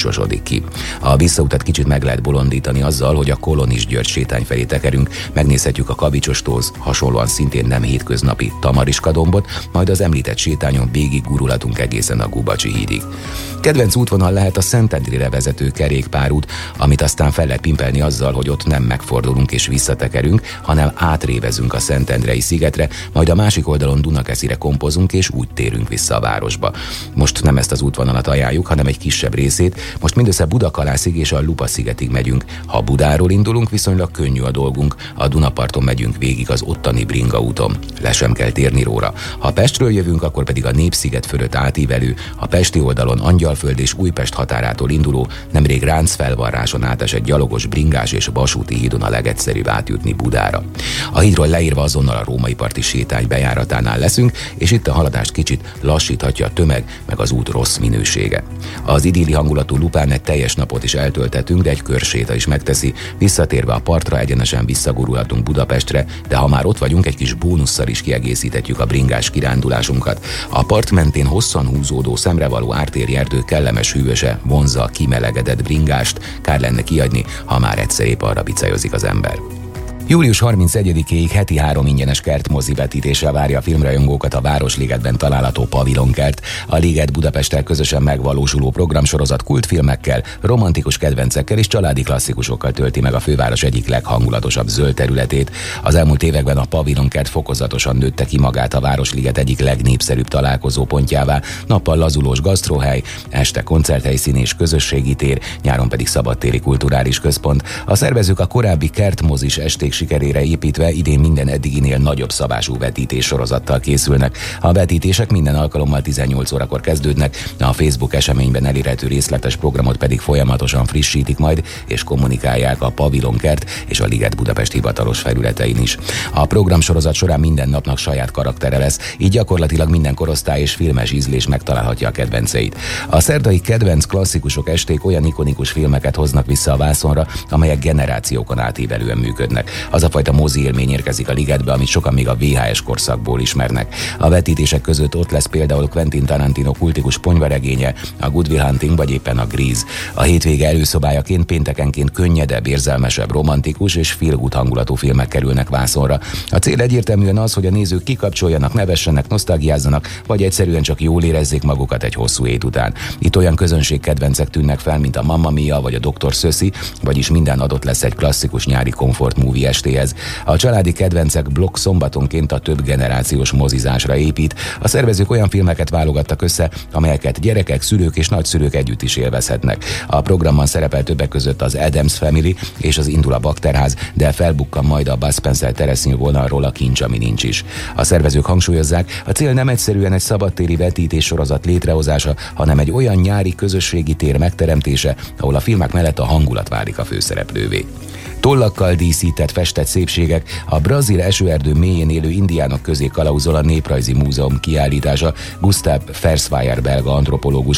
csúcsosodik ki. A visszautat kicsit meg lehet bolondítani azzal, hogy a Kolonis György sétány felé tekerünk, megnézhetjük a Kavicsostóhoz hasonlóan szintén nem hétköznapi Tamariska-dombot, majd az említett sétányon végig gurulhatunk egészen a Gubacsi hídig. Kedvenc útvonal lehet a Szentendrére vezető kerékpárút, amit aztán fel lehet pimpelni azzal, hogy ott nem megfordulunk és visszatekerünk, hanem átrévezünk a Szentendrei szigetre, majd a másik oldalon Dunakeszire kompozunk és úgy térünk vissza a városba. Most nem ezt az útvonalat ajánljuk, hanem egy kisebb részét, most mindössze Budakalászig és a Lupa-szigetig megyünk. Ha Budáról indulunk, viszonylag könnyű a dolgunk, a Dunaparton megyünk végig az ottani Bringa úton. Le sem kell térni róla. Ha Pestről jövünk, akkor pedig a Népsziget fölött átívelő, a pesti oldalon Angyalföld és Újpest határától induló, nemrég ráncfelvarráson átesett gyalogos, bringás és vasúti hídon a legegyszerűbb átjutni Budára. A hídról leírva azonnal a római parti sétány bejáratánál leszünk, és itt a haladást kicsit lassíthatja a tömeg, meg az út rossz minősége. Az idilli hangulatú Lupán egy teljes napot is eltöltetünk, de egy körséta is megteszi, visszatérve a partra egyenesen visszagurulhatunk Budapestre, de ha már ott vagyunk, egy kis bónusszal is kiegészíthetjük a bringás kirándulásunkat. A part mentén hosszan húzódó, szemrevaló ártéri erdő kellemes hűvöse vonzza a kimelegedett bringást, kár lenne kiadni, ha már egyszer épp arra bicajozik az ember. Július 31-ig heti 3 ingyenes kertmozi vetítéssel várja a filmrajongókat a Városligetben található Pavilonkert. A Liget Budapesttel közösen megvalósuló programsorozat kultfilmekkel, romantikus kedvencekkel és családi klasszikusokkal tölti meg a főváros egyik leghangulatosabb zöld területét. Az elmúlt években a Pavilonkert fokozatosan nőtte ki magát a Városliget egyik legnépszerűbb találkozópontjává, nappal lazulós gasztrohely, este koncerthelyszín és közösségi tér, nyáron pedig szabadtéri kulturális központ. A szervezők a korábbi kertmozis esték sikerére építve idén minden eddiginél nagyobb szabású vetítés sorozattal készülnek. A vetítések minden alkalommal 18 órakor kezdődnek, a Facebook eseményben elérhető részletes programot pedig folyamatosan frissítik majd, és kommunikálják a Pavilonkert és a Liget Budapest hivatalos felületein is. A programsorozat során minden napnak saját karaktere lesz, így gyakorlatilag minden korosztály és filmes ízlés megtalálhatja a kedvenceit. A szerdai kedvenc klasszikusok esték olyan ikonikus filmeket hoznak vissza a vászonra, amelyek generációkon átívelően működnek. Az a fajta mozi élmény érkezik a Ligetbe, amit sokan még a VHS korszakból ismernek. A vetítések között ott lesz például Quentin Tarantino kultikus ponyvaregénye, a Good Will Hunting vagy éppen a Grease. A hétvége előszobájaként péntekenként könnyedebb, érzelmesebb, romantikus és feel-good hangulatú filmek kerülnek vászonra. A cél egyértelműen az, hogy a nézők kikapcsoljanak, nevessenek, nosztalgiázzanak, vagy egyszerűen csak jól érezzék magukat egy hosszú hét után. Itt olyan közönségkedvencek tűnnek fel, mint a Mamma Mia vagy a Dr. Szöszi, vagyis minden adott lesz egy klasszikus nyári komfort movie estéhez. A családi kedvencek blokk szombatonként a több generációs mozizásra épít. A szervezők olyan filmeket válogattak össze, amelyeket gyerekek, szülők és nagyszülők együtt is élvezhetnek. A programban szerepel többek között az Addams Family és az Indul a Bakterház, de felbukkan majd a Bud Spencer teresznyű vonalról a Kincs, ami nincs is. A szervezők hangsúlyozzák, a cél nem egyszerűen egy szabadtéri vetítés sorozat létrehozása, hanem egy olyan nyári közösségi tér megteremtése, ahol a filmek mellett a hangulat válik a főszereplővé. Tollakkal díszített, festett szépségek, a brazil esőerdő mélyén élő indiánok közé kalauzol a Néprajzi Múzeum kiállítása. Gustav Fersweijer belga antropológus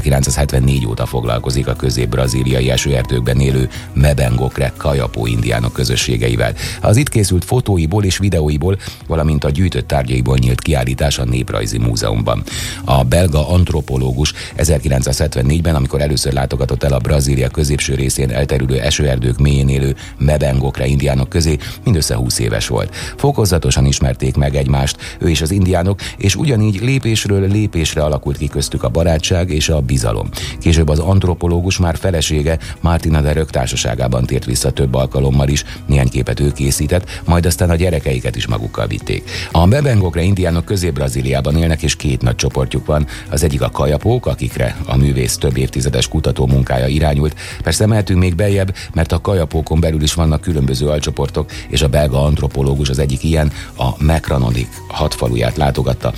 1974 óta foglalkozik a közép-brazíliai esőerdőkben élő Mebengokre, Kayapó indiánok közösségeivel. Az itt készült fotóiból és videóiból, valamint a gyűjtött tárgyaiból nyílt kiállítás a Néprajzi Múzeumban. A belga antropológus 1974-ben, amikor először látogatott el a Brazília középső részén elterülő esőerdők mélyén élő Mebengokre indiánok közé, mindössze 20 éves volt. Fokozatosan ismerték meg egymást, ő és az indiánok, és ugyanígy lépésről lépésre alakult ki köztük a barátság és a bizalom. Később az antropológus már felesége Martina de Rök társaságában tért vissza több alkalommal is, néhány képet ő készített, majd aztán a gyerekeiket is magukkal vitték. A Mebengokre indiánok Közép-Brazíliában élnek, és két nagy csoportjuk van. Az egyik a Kayapók, akikre a művész több évtizedes kutató munkája irányult. Persze mehetünk még beljebb, mert a Kayapókon belül is vannak különböző alcsoportok, és a belga antropológus az egyik ilyen, a Mekranodik 6 faluját látogatta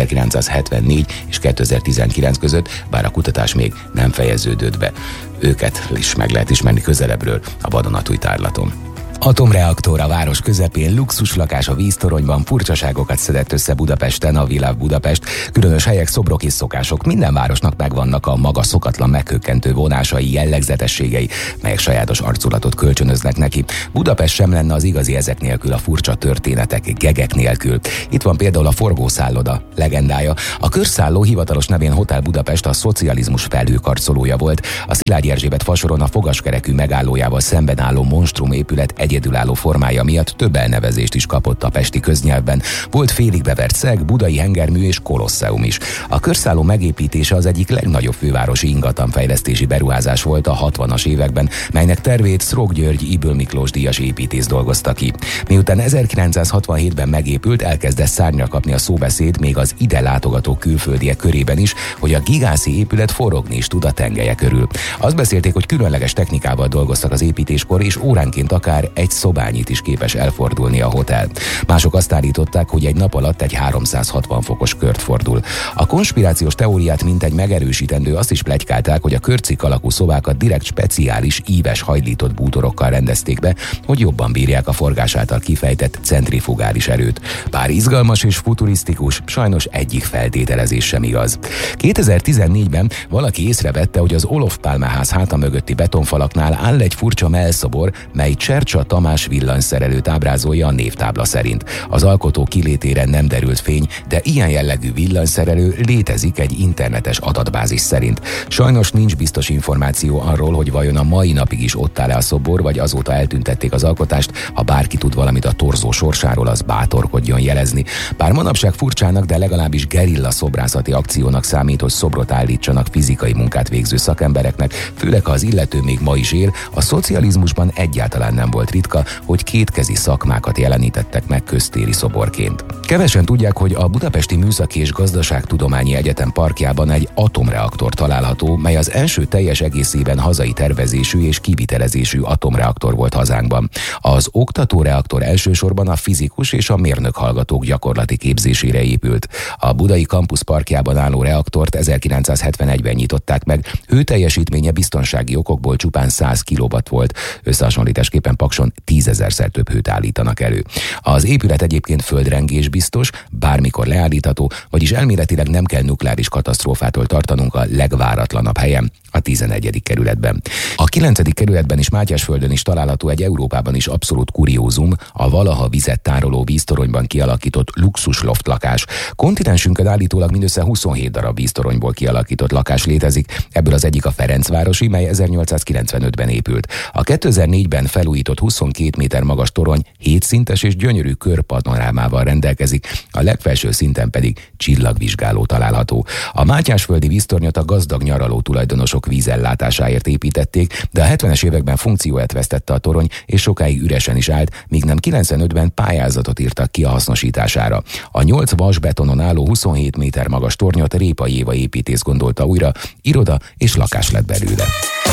1974 és 2019 között, bár a kutatás még nem fejeződött be. Őket is meg lehet ismerni közelebbről a vadonatúj tárlaton. Atomreaktor a város közepén, luxuslakás a víztoronyban, furcsaságokat szedett össze Budapesten a Világ Budapest, különös helyek, szobrok és szokások. Minden városnak megvannak a maga szokatlan, meghökkentő vonásai, jellegzetességei, melyek sajátos arculatot kölcsönöznek neki. Budapest sem lenne az igazi ezek nélkül, a furcsa történetek, gegek nélkül. Itt van például a forgószálloda legendája. A körszálló hivatalos nevén Hotel Budapest a szocializmus felhőkarcolója volt. A Szilágy Erzsébet fasoron a fogaskerekű megállójával szemben álló monstrum épület egyedülálló formája miatt több elnevezést is kapott a pesti köznyelvben. Volt félig bevert szeg, budai hengermű és kolosseum is. A körszálló megépítése az egyik legnagyobb fővárosi ingatlanfejlesztési beruházás volt a 60-as években, melynek tervét Szrok György Ybl Miklós díjas építész dolgozta ki. Miután 1967-ben megépült, elkezdett szárnyra kapni a szóbeszéd még az ide látogató külföldiek körében is, hogy a gigászi épület forogni is tud a tengelye körül. Azt beszélték, hogy különleges technikával dolgoztak az építéskor, és óránként akár egy szobányit is képes elfordulni a hotel. Mások azt állították, hogy egy nap alatt egy 360 fokos kört fordul. A konspirációs teóriát mintegy megerősítendő azt is pletykálták, hogy a körcik alakú szobákat direkt speciális, íves hajlított bútorokkal rendezték be, hogy jobban bírják a forgás által kifejtett centrifugális erőt. Bár izgalmas és futurisztikus, sajnos egyik feltételezés sem igaz. 2014-ben valaki észrevette, hogy az Olof Palme ház háta mögötti betonfalaknál áll egy furcsa mellszobor, mely Csercsa Tamás villanyszerelőt ábrázolja a névtábla szerint. Az alkotó kilétére nem derült fény, de ilyen jellegű villanyszerelő létezik egy internetes adatbázis szerint. Sajnos nincs biztos információ arról, hogy vajon a mai napig is ott áll-e a szobor, vagy azóta eltüntették az alkotást. Ha bárki tud valamit a torzó sorsáról, az bátorkodjon jelezni. Bár manapság furcsának, de legalábbis gerilla szobrászati akciónak számít, hogy szobrot állítsanak fizikai munkát végző szakembereknek, főleg ha az illető még ma is él. A szocializmusban egyáltalán nem volt ritka, hogy kétkezi szakmákat jelenítettek meg köztéri szoborként. Kevesen tudják, hogy a Budapesti Műszaki és Gazdaságtudományi Egyetem parkjában egy atomreaktor található, mely az első teljes egészében hazai tervezésű és kivitelezésű atomreaktor volt hazánkban. Az oktatóreaktor elsősorban a fizikus és a mérnök hallgatók gyakorlati képzésére épült. A budai kampusz parkjában álló reaktort 1971-ben nyitották meg, hőteljesítménye biztonsági okokból csupán 100 kilowatt volt, összehasonlításképpen Pakson 10 000-szer több hőt állítanak elő. Az épület egyébként földrengés biztos, bármikor leállítható, vagyis elméletileg nem kell nukleáris katasztrófától tartanunk a legváratlanabb helyen, a 11. kerületben. A 9. kerületben és Mátyásföldön is található egy Európában is abszolút kuriózum, a valaha vizet tároló víztoronyban kialakított luxus loft lakás. Kontinensünkön állítólag mindössze 27 darab víztoronyból kialakított lakás létezik, ebből az egyik a Ferencvárosi, mely 1895-ben épült. A 2004-ben felújított 22 méter magas torony 7 szintes és gyönyörű körpanorámával rendelkezik, a legfelső szinten pedig csillagvizsgáló található. A mátyásföldi víztornyot a gazdag nyaraló tulajdonosok vízellátásáért építették, de a 70-es években funkcióját vesztette a torony, és sokáig üresen is állt, míg nem 95-ben pályázatot írtak ki a hasznosítására. A 8 vasbetonon álló 27 méter magas tornyot Répai Éva építész gondolta újra, iroda és lakás lett belőle.